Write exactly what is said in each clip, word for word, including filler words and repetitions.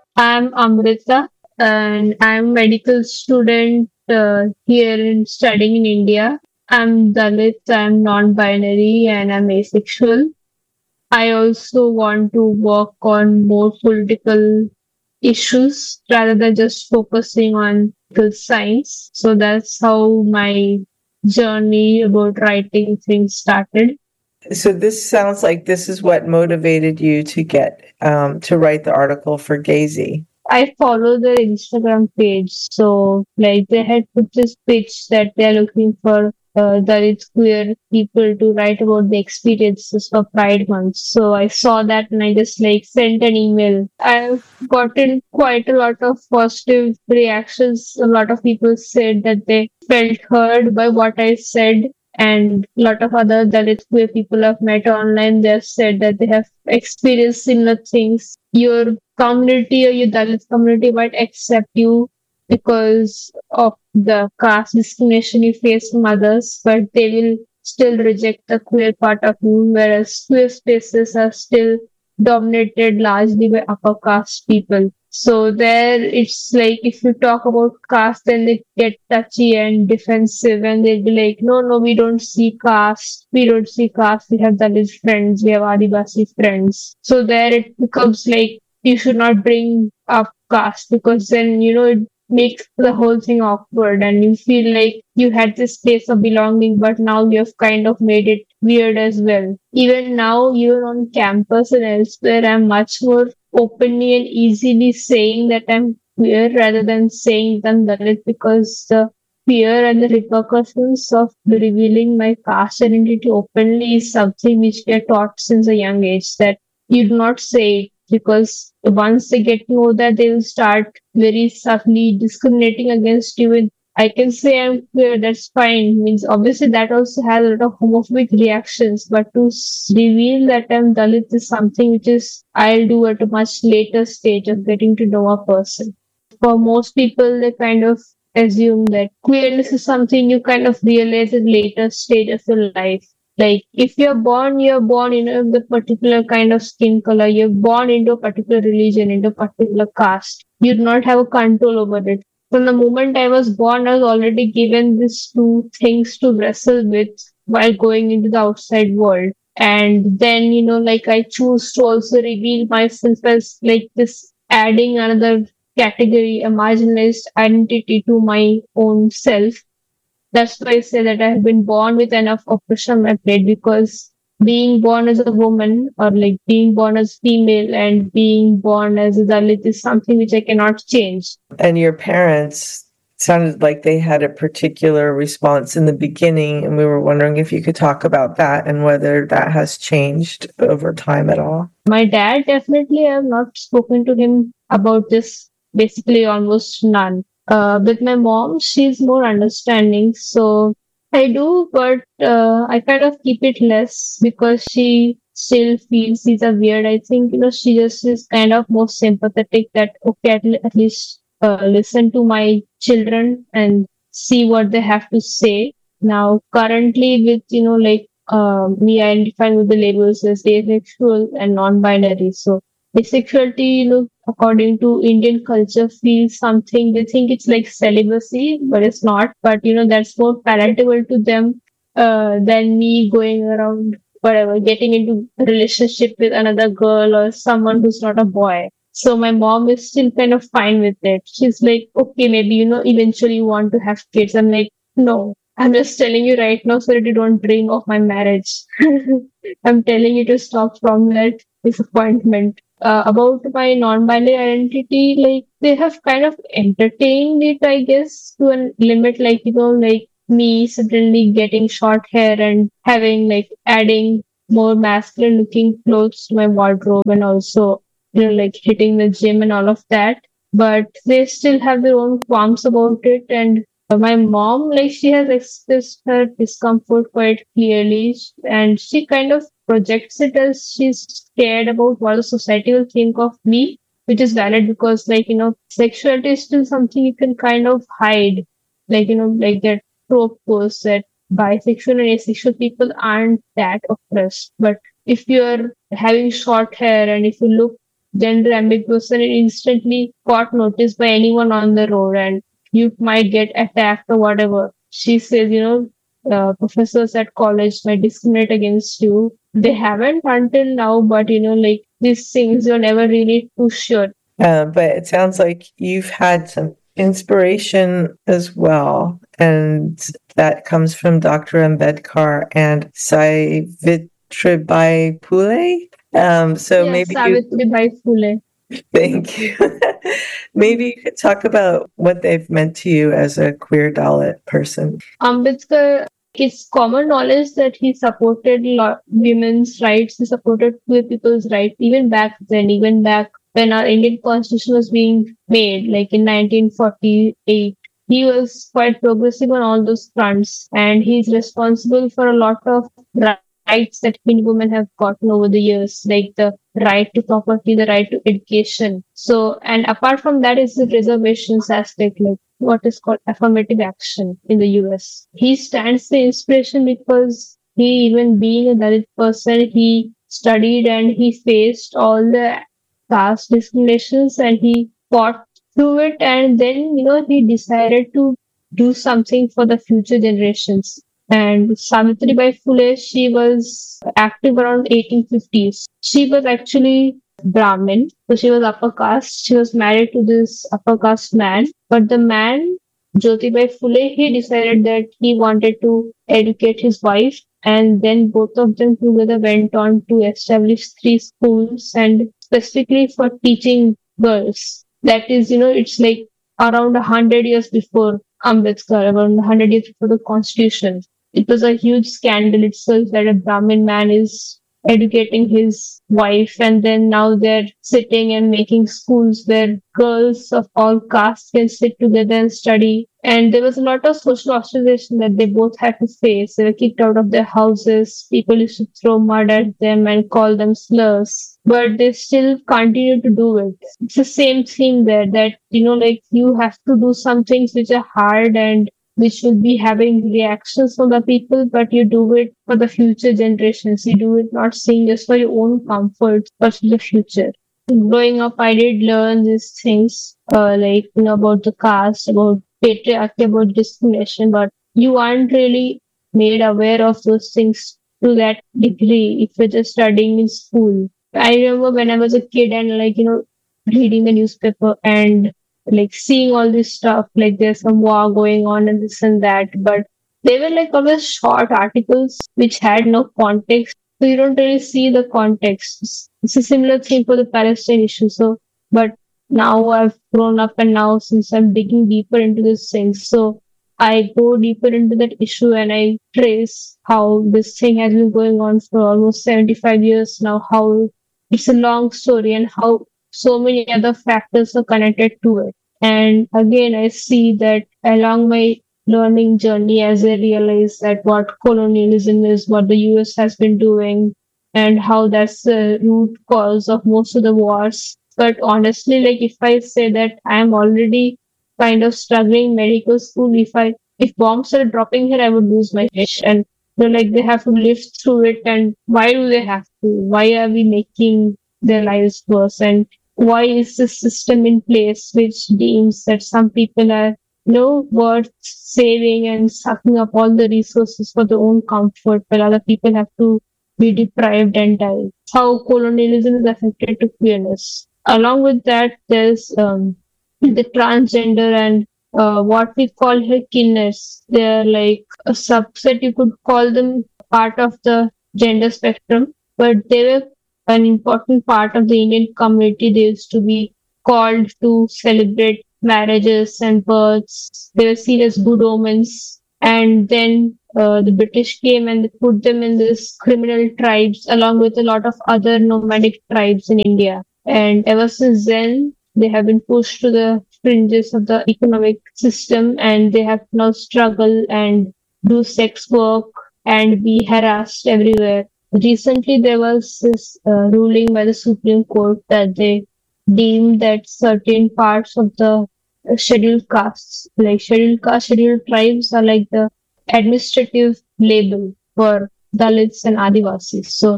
I'm Amrita and I'm medical student uh, here in studying in India. I'm Dalit, I'm non-binary and I'm asexual. I also want to work on more political issues rather than just focusing on the science. So that's how my journey about writing things started. So this sounds like this is what motivated you to get um, to write the article for Gazy. I follow their Instagram page. So, like, they had put this pitch that they're looking for uh, Dalit queer people to write about the experiences for Pride Month. So, I saw that and I just like sent an email. I've gotten quite a lot of positive reactions. A lot of people said that they felt heard by what I said. And a lot of other Dalit queer people I've met online, they've said that they have experienced similar things. Your community or your Dalit community might accept you because of the caste discrimination you face from others, but they will still reject the queer part of you, whereas queer spaces are still dominated largely by upper caste people. So there it's like if you talk about caste then they get touchy and defensive and they'll be like, no, no, we don't see caste. We don't see caste. We have Dalit friends. We have Adivasi friends. So there it becomes like you should not bring up caste because then, you know, it makes the whole thing awkward and you feel like you had this place of belonging, but now you have kind of made it weird as well. Even now, even on campus and elsewhere, I'm much more openly and easily saying that I'm queer rather than saying that I'm Dalit because the fear and the repercussions of revealing my caste identity openly is something which we are taught since a young age that you do not say it because once they get to know that they will start very subtly discriminating against you with I can say I'm queer, that's fine. Means obviously that also has a lot of homophobic reactions, but to s- reveal that I'm Dalit is something which is I'll do at a much later stage of getting to know a person. For most people, they kind of assume that queerness is something you kind of realize at later stage of your life. Like if you're born, you're born in a the particular kind of skin color. You're born into a particular religion, into a particular caste. You do not have a control over it. From the moment I was born, I was already given these two things to wrestle with while going into the outside world. And then, you know, like I choose to also reveal myself as like this adding another category, a marginalized identity to my own self. That's why I say that I have been born with enough oppression on my plate because being born as a woman or like being born as female and being born as a Dalit is something which I cannot change. And your parents sounded like they had a particular response in the beginning, and we were wondering if you could talk about that and whether that has changed over time at all. My dad definitely I have not spoken to him about this basically almost none. Uh, with my mom, she's more understanding, so I do, but uh, I kind of keep it less because she still feels these are weird. I think you know she just is kind of more sympathetic that okay, at, le- at least uh, listen to my children and see what they have to say. Now, currently, with you know like uh, me identifying with the labels as asexual and non-binary. So asexuality, you know, according to Indian culture, feels something they think it's like celibacy, but it's not. But you know, that's more palatable to them uh, than me going around whatever, getting into a relationship with another girl or someone who's not a boy. So my mom is still kind of fine with it. She's like, okay, maybe you know, eventually you want to have kids. I'm like, no, I'm just telling you right now so that you don't dream of my marriage. I'm telling you to stop from that disappointment. Uh, about my non-binary identity, like they have kind of entertained it, I guess, to a limit. Like you know, like me suddenly getting short hair and having like adding more masculine-looking clothes to my wardrobe, and also you know like hitting the gym and all of that. But they still have their own qualms about it, and uh, my mom, like, she has expressed her discomfort quite clearly, and she kind of projects it as she's scared about what the society will think of me, which is valid because, like, you know, sexuality is still something you can kind of hide. Like, you know, like that trope goes that bisexual and asexual people aren't that oppressed. But if you're having short hair and if you look gender ambiguous and it instantly got noticed by anyone on the road and you might get attacked or whatever. She says, you know, uh, professors at college might discriminate against you. They haven't until now, but you know, like these things you're never really too sure. Uh, but it sounds like you've had some inspiration as well, and that comes from Doctor Ambedkar and Savitribai Phule. Um, so Yeah, maybe you, Savitribai Phule. thank you. Maybe you could talk about what they've meant to you as a queer Dalit person. Ambedkar, it's common knowledge that he supported lo- women's rights, he supported queer people's rights, even back then, even back when our Indian constitution was being made, like in nineteen forty-eight. He was quite progressive on all those fronts, and he's responsible for a lot of rights that Hindu women have gotten over the years, like the right to property, the right to education. So, and apart from that is the reservations aspect, like what is called affirmative action in the U S. He stands the inspiration because he, even being a Dalit person, he studied and he faced all the caste discriminations and he fought through it. And then, you know, he decided to do something for the future generations. And Savitribai Phule, she was active around eighteen fifties. She was actually Brahmin, so she was upper caste. She was married to this upper caste man, but the man, Jyotibai Phule, he decided that he wanted to educate his wife, and then both of them together went on to establish three schools and specifically for teaching girls. That is, you know, it's like around a hundred years before Ambedkar, around a hundred years before the constitution. It was a huge scandal itself that a Brahmin man is educating his wife, and then now they're sitting and making schools where girls of all castes can sit together and study. And there was a lot of social ostracization that they both had to face. They were kicked out of their houses. People used to throw mud at them and call them slurs. But they still continue to do it. It's the same thing there that, you know, like you have to do some things which are hard and which will be having reactions from the people, but you do it for the future generations. You do it not seeing just for your own comfort, but for the future. Growing up, I did learn these things, uh, like, you know, about the caste, about patriarchy, about discrimination, but you aren't really made aware of those things to that degree if you're just studying in school. I remember when I was a kid and, like, you know, reading the newspaper and like seeing all this stuff, like there's some war going on and this and that, but they were like always short articles which had no context. So you don't really see the context. It's a similar thing for the Palestine issue. So, but now I've grown up and now since I'm digging deeper into this thing, so I go deeper into that issue and I trace how this thing has been going on for almost seventy-five years now, how it's a long story and how so many other factors are connected to it. And again, I see that along my learning journey as I realize that what colonialism is, what the U S has been doing, and how that's the root cause of most of the wars. But honestly, like if I say that I'm already kind of struggling medical school, if I if bombs are dropping here, I would lose my head. And you know, like they have to live through it. And why do they have to? Why are we making their lives worse? And why is this system in place which deems that some people are you know worth saving and sucking up all the resources for their own comfort while other people have to be deprived and die? How colonialism is affected to queerness. Along with that, there's um, the transgender and uh, what we call here kinners. They're like a subset, you could call them part of the gender spectrum, but they were an important part of the Indian community. They used to be called to celebrate marriages and births. They were seen as good omens. And then uh, the British came and they put them in this criminal tribes along with a lot of other nomadic tribes in India. And ever since then, they have been pushed to the fringes of the economic system and they have now struggle and do sex work and be harassed everywhere. Recently, there was this uh, ruling by the Supreme Court that they deemed that certain parts of the uh, scheduled castes, like scheduled caste, scheduled tribes, are like the administrative label for Dalits and Adivasis. So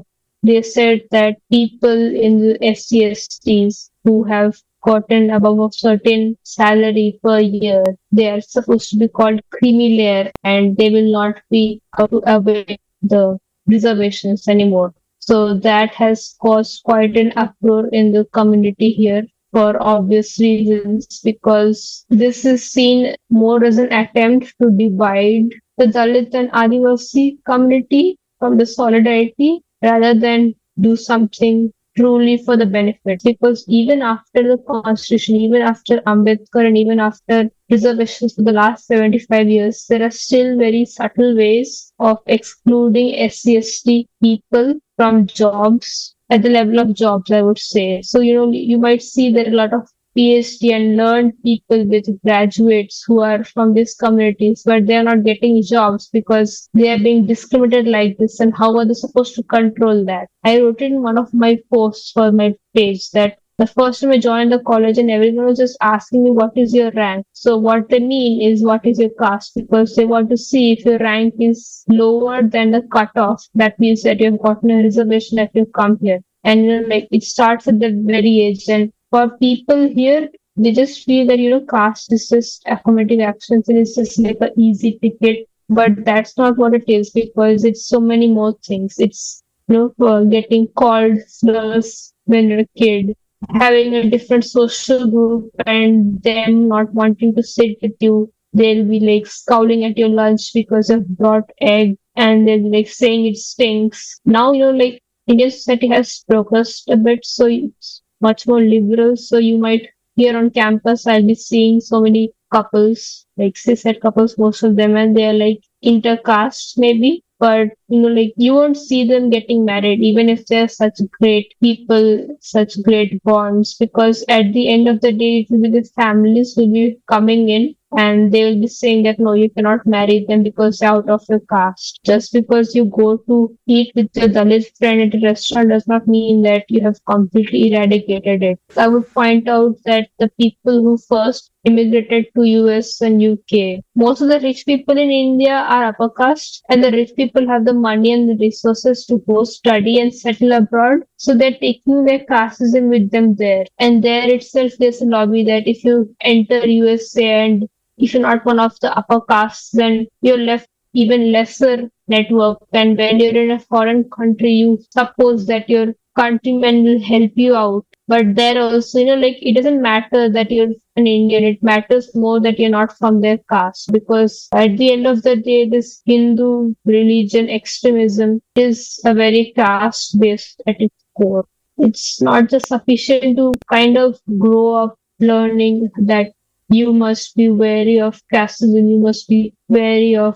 they said that people in the S C S Ts who have gotten above a certain salary per year, they are supposed to be called creamy layer and they will not be able to avail the reservations anymore. So that has caused quite an uproar in the community here for obvious reasons because this is seen more as an attempt to divide the Dalit and Adivasi community from the solidarity rather than do something truly for the benefit. Because even after the constitution, even after Ambedkar, and even after reservations for the last seventy-five years, there are still very subtle ways of excluding S C S T people from jobs at the level of jobs, I would say. So, you know, you might see that a lot of PhD and learned people with graduates who are from these communities, but they are not getting jobs because they are being discriminated like this. And how are they supposed to control that? I wrote in one of my posts for my page that the first time I joined the college and everyone was just asking me what is your rank. So what they mean is what is your caste because they want to see if your rank is lower than the cutoff. That means that you have gotten a reservation if you come here. And you know, like it starts at that very age. And for people here, they just feel that you know caste is just affirmative actions and it's just like an easy ticket. But that's not what it is because it's so many more things. It's you know for getting called slurs when you're a kid, having a different social group and them not wanting to sit with you. They'll be like scowling at your lunch because you've brought egg and they'll be like saying it stinks. Now, you know, like Indian society has progressed a bit, so it's much more liberal. So you might here on campus, I'll be seeing so many couples, like cishet couples, most of them, and they're like intercaste maybe. But you know, like you won't see them getting married, even if they're such great people, such great bonds, because at the end of the day, it will be the families will be coming in and they will be saying that no, you cannot marry them because they're out of your caste. Just because you go to eat with your Dalit friend at a restaurant does not mean that you have completely eradicated it. I would point out that the people who first immigrated to U S and U K, most of the rich people in India are upper caste, and the rich people have the money and the resources to go study and settle abroad. So they're taking their casteism with them there. And there itself, there's a lobby that if you enter U S A and if you're not one of the upper castes, then you're left even lesser network. And when you're in a foreign country, you suppose that your countrymen will help you out. But there also, you know, like it doesn't matter that you're an Indian. It matters more that you're not from their caste because at the end of the day, this Hindu religion extremism is a very caste based at its core. It's not just sufficient to kind of grow up learning that you must be wary of casteism, you must be wary of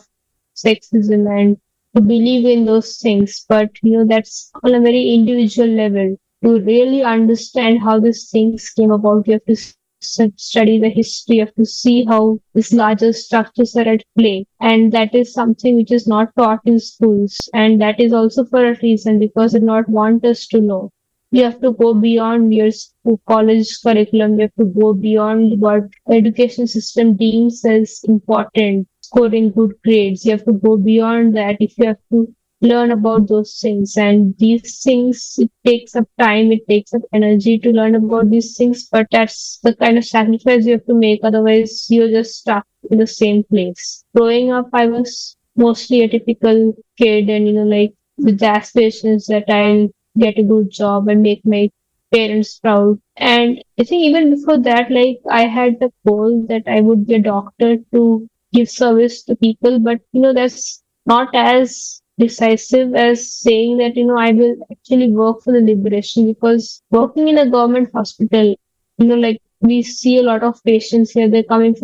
sexism and to believe in those things. But you know, that's on a very individual level. To really understand how these things came about, you have to s- study the history, you have to see how these larger structures are at play. And that is something which is not taught in schools. And that is also for a reason because they do not want us to know. You have to go beyond your school, college curriculum. You have to go beyond what education system deems as important, scoring good grades. You have to go beyond that if you have to learn about those things. And these things, it takes up time, it takes up energy to learn about these things, but that's the kind of sacrifice you have to make. Otherwise, you're just stuck in the same place. Growing up, I was mostly a typical kid and, you know, like with the aspirations that I'll get a good job and make my parents proud. And I think even before that, like I had the goal that I would be a doctor to give service to people, but you know, that's not as decisive as saying that, you know, I will actually work for the liberation because working in a government hospital, you know, like we see a lot of patients here, they're coming